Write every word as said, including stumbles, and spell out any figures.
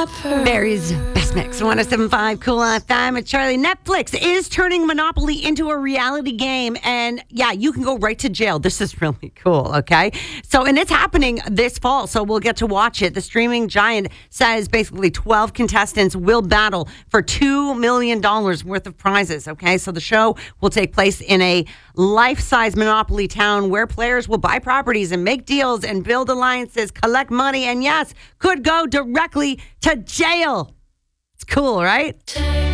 Barry's Best Mix, one oh seven point five Cool F M. It's Charlie. Netflix is turning Monopoly into a reality game. And yeah, you can go right to jail. This is really cool, okay? So, and it's happening this fall, so we'll get to watch it. The streaming giant says basically twelve contestants will battle for two million dollars worth of prizes, okay? So the show will take place in a life-size Monopoly town where players will buy properties and make deals and build alliances, collect money, and yes, could go directly to jail. It's cool, right?